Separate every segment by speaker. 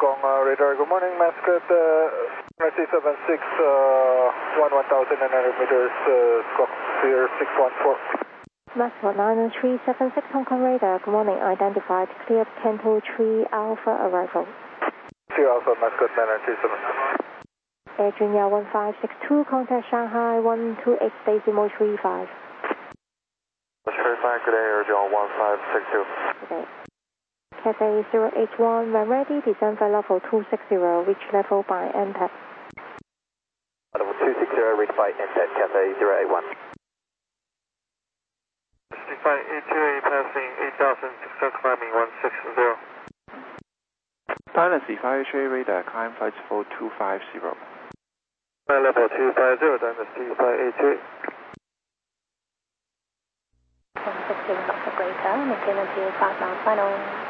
Speaker 1: Kong radar. Good morning, Mascot. RC76, 1000 meters, squawk clear 614.
Speaker 2: Mascot 90376 Hong Kong radar. Good morning. Identified. Cleared Canto 3 Alpha arrival.
Speaker 1: 3 Alpha, Mascot 90376.
Speaker 2: Adrian 1562, contact Shanghai 128 decimal 35.
Speaker 1: 35, good day, Adrian 1562.
Speaker 2: Good day. Cathay 081, when ready, descend by level 260, reach level by NPAD.
Speaker 1: Level 260, reach by NPAD, Cathay 081. 6582, passing 8000, success climbing 160.
Speaker 3: Dynasty 5HA radar, climb flight 4250.
Speaker 1: Level 250, Dynasty 582.
Speaker 2: 160 operator, maintenance here 5 miles final.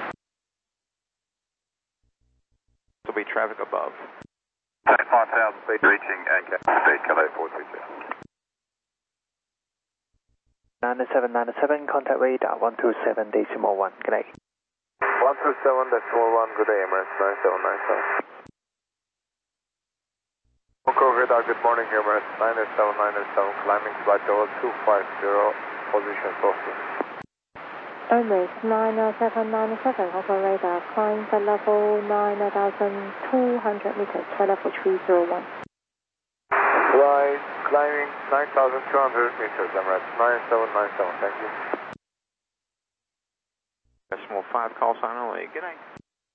Speaker 3: There'll be traffic above.
Speaker 1: 5,000 feet reaching anchor, speed Cathay 422.
Speaker 4: 9797, contact radar 127 decimal 1, good day.
Speaker 1: 127 decimal 1, good day, Emirates 9797. Hong Kong radar, good morning, Emirates 98797, climbing flight level 250, position sources.
Speaker 2: Emirates 99797, Hong Kong radar, climb for level 9,200 meters, for level 301.
Speaker 1: Right, climbing 9,200 meters, Emirates 9797, thank you.
Speaker 3: Decimal 5, call sign only, good night.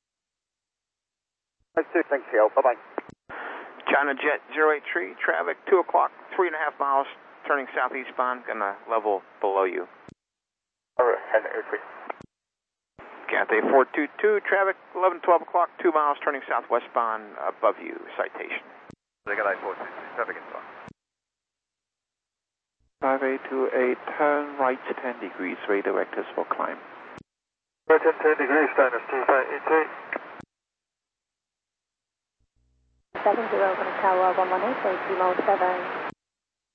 Speaker 1: Thanks, Theo, bye-bye.
Speaker 3: China Jet 083, traffic 2 o'clock, 3.5 miles, turning southeastbound, gonna level below you. Cathay 422, traffic 11-12 o'clock, 2 miles, turning southwestbound, above you, citation.
Speaker 1: Cathay 422, traffic inside.
Speaker 3: 5828, turn right 10 degrees, radar vectors for climb.
Speaker 1: Right 10 degrees, Dynasty 588.
Speaker 2: 70, going to tower 118, 80 mode 7.